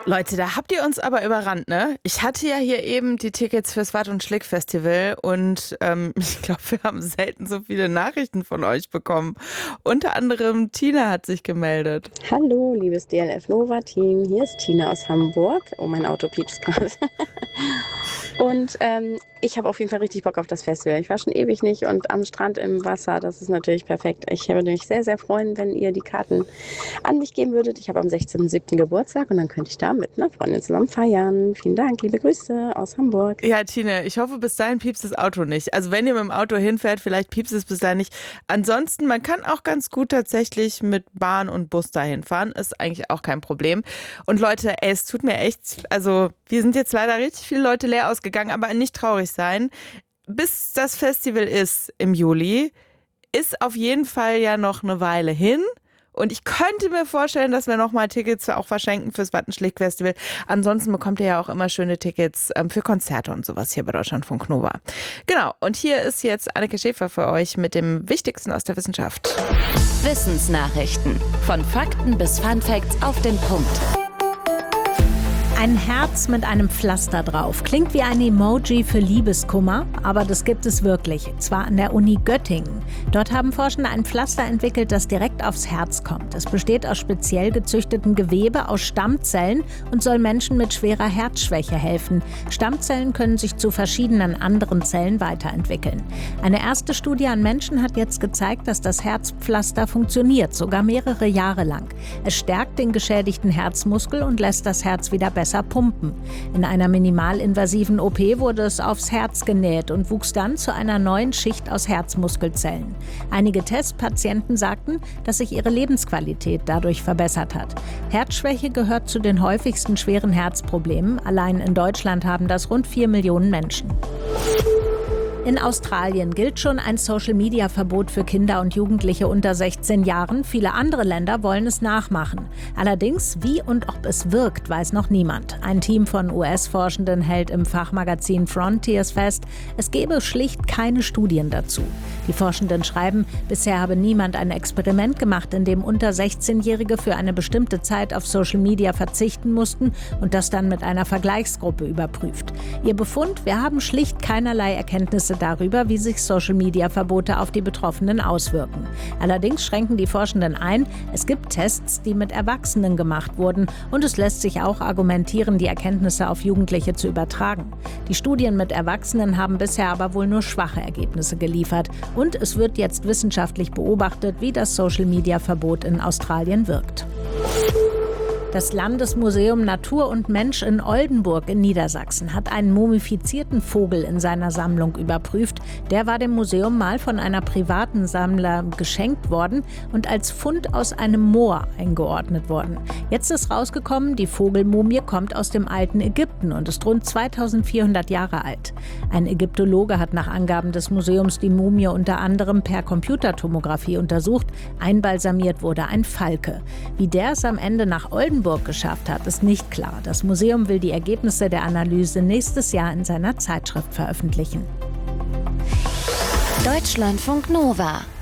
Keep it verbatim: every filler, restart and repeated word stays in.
Leute, da habt ihr uns aber überrannt, ne? Ich hatte ja hier eben die Tickets fürs Watt und Schlick Festival und ähm, ich glaube, wir haben selten so viele Nachrichten von euch bekommen. Unter anderem Tina hat sich gemeldet. Hallo, liebes D L F Nova Team, hier ist Tina aus Hamburg. Oh, mein Auto piepst gerade. Und ähm, ich habe auf jeden Fall richtig Bock auf das Festival. Ich war schon ewig nicht und am Strand im Wasser, das ist natürlich perfekt. Ich würde mich sehr, sehr freuen, wenn ihr die Karten an mich geben würdet. Ich habe am sechzehnten siebten Geburtstag und dann könnte ich da mit einer Freundin zusammen feiern. Vielen Dank, liebe Grüße aus Hamburg. Ja, Tina, ich hoffe, bis dahin piepst das Auto nicht. Also wenn ihr mit dem Auto hinfährt, vielleicht piepst es bis dahin nicht. Ansonsten, man kann auch ganz gut tatsächlich mit Bahn und Bus dahin fahren. Ist eigentlich auch kein Problem. Und Leute, ey, es tut mir echt, also wir sind jetzt leider richtig viele Leute leer ausgegangen, aber nicht traurig sein. Bis das Festival ist im Juli, ist auf jeden Fall ja noch eine Weile hin. Und ich könnte mir vorstellen, dass wir nochmal Tickets auch verschenken fürs Watt und Schlick Festival. Ansonsten bekommt ihr ja auch immer schöne Tickets ähm, für Konzerte und sowas hier bei Deutschlandfunk Nova. Genau, und hier ist jetzt Anneke Schäfer für euch mit dem Wichtigsten aus der Wissenschaft. Wissensnachrichten. Von Fakten bis Funfacts auf den Punkt. Ein Herz mit einem Pflaster drauf. Klingt wie ein Emoji für Liebeskummer, aber das gibt es wirklich. Zwar an der Uni Göttingen. Dort haben Forschende ein Pflaster entwickelt, das direkt aufs Herz kommt. Es besteht aus speziell gezüchteten Gewebe aus Stammzellen und soll Menschen mit schwerer Herzschwäche helfen. Stammzellen können sich zu verschiedenen anderen Zellen weiterentwickeln. Eine erste Studie an Menschen hat jetzt gezeigt, dass das Herzpflaster funktioniert, sogar mehrere Jahre lang. Es stärkt den geschädigten Herzmuskel und lässt das Herz wieder besser pumpen. In einer minimalinvasiven O P wurde es aufs Herz genäht und wuchs dann zu einer neuen Schicht aus Herzmuskelzellen. Einige Testpatienten sagten, dass sich ihre Lebensqualität dadurch verbessert hat. Herzschwäche gehört zu den häufigsten schweren Herzproblemen. Allein in Deutschland haben das rund vier Millionen Menschen. In Australien gilt schon ein Social-Media-Verbot für Kinder und Jugendliche unter sechzehn Jahren. Viele andere Länder wollen es nachmachen. Allerdings, wie und ob es wirkt, weiß noch niemand. Ein Team von U S-Forschenden hält im Fachmagazin Frontiers fest, es gebe schlicht keine Studien dazu. Die Forschenden schreiben, bisher habe niemand ein Experiment gemacht, in dem unter sechzehnjährige für eine bestimmte Zeit auf Social-Media verzichten mussten und das dann mit einer Vergleichsgruppe überprüft. Ihr Befund, wir haben schlicht keinerlei Erkenntnisse darüber, wie sich Social-Media-Verbote auf die Betroffenen auswirken. Allerdings schränken die Forschenden ein, es gibt Tests, die mit Erwachsenen gemacht wurden und es lässt sich auch argumentieren, die Erkenntnisse auf Jugendliche zu übertragen. Die Studien mit Erwachsenen haben bisher aber wohl nur schwache Ergebnisse geliefert und es wird jetzt wissenschaftlich beobachtet, wie das Social-Media-Verbot in Australien wirkt. Das Landesmuseum Natur und Mensch in Oldenburg in Niedersachsen hat einen mumifizierten Vogel in seiner Sammlung überprüft. Der war dem Museum mal von einer privaten Sammler geschenkt worden und als Fund aus einem Moor eingeordnet worden. Jetzt ist rausgekommen, die Vogelmumie kommt aus dem alten Ägypten und ist rund zweitausendvierhundert Jahre alt. Ein Ägyptologe hat nach Angaben des Museums die Mumie unter anderem per Computertomographie untersucht. Einbalsamiert wurde ein Falke. Wie der es am Ende nach Oldenburg geschafft hat, ist nicht klar. Das Museum will die Ergebnisse der Analyse nächstes Jahr in seiner Zeitschrift veröffentlichen. Deutschlandfunk Nova.